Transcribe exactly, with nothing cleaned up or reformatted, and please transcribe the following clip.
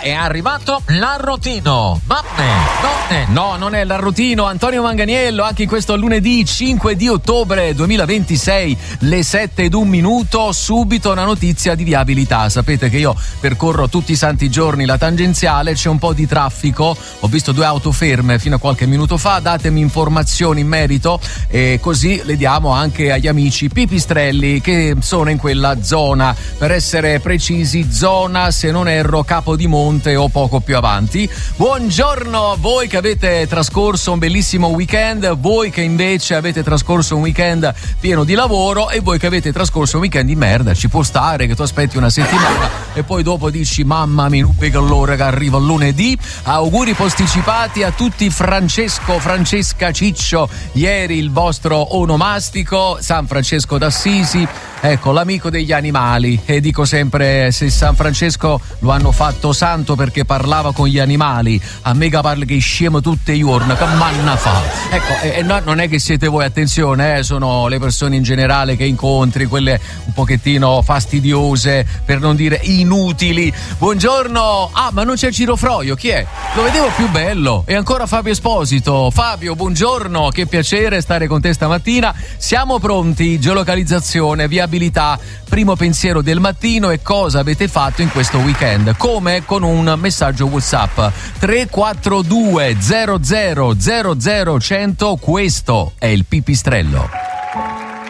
è arrivato l'arrotino. Nonne, nonne. No, non è l'arrotino. Antonio Manganiello, anche in questo lunedì cinque di ottobre duemilaventisei, le sette ed un minuto. Subito una notizia di viabilità. Sapete che io percorro tutti i santi giorni la tangenziale, c'è un po' di traffico. Ho visto due auto ferme fino a qualche minuto fa. Datemi informazioni in merito e così le diamo anche agli amici pipistrelli che sono in quella zona. Per essere precisi, zona, se non erro, Capodimonte o poco più avanti. Buongiorno a voi che avete trascorso un bellissimo weekend, voi che invece avete trascorso un weekend pieno di lavoro e voi che avete trascorso un weekend di merda. Ci può stare che tu aspetti una settimana e poi dopo dici mamma mia, non vedo l'ora che arriva lunedì. Auguri posticipati a tutti. Francesco, Francesca, Ciccio, ieri il vostro onomastico, San Francesco d'Assisi, ecco, l'amico degli animali. E dico sempre, se San Francesco lo hanno fatto santo perché parlava con gli animali, a me che parla che scemo tutte i giorni, che manna fa? Ecco, e, e no, non è che siete voi, attenzione, eh, sono le persone in generale che incontri, quelle un pochettino fastidiose, per non dire inutili. Buongiorno. Ah, ma non c'è Girofroio, chi è? Lo vedevo più bello. E ancora Fabio Esposito. Fabio, buongiorno, che piacere stare con te stamattina. Siamo pronti, geolocalizzazione, viabilità, primo pensiero del mattino e cosa avete fatto in questo weekend. Come? Con un messaggio WhatsApp tre quattro due zero zero zero zero cento. Questo è il Pipistrello.